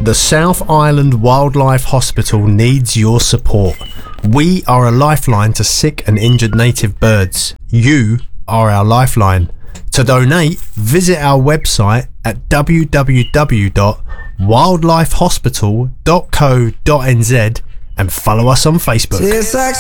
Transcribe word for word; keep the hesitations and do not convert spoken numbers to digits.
The South Island Wildlife Hospital needs your support. We are a lifeline to sick and injured native birds. You are our lifeline. To donate, visit our website at w w w dot wildlife hospital dot co dot n z and follow us on Facebook.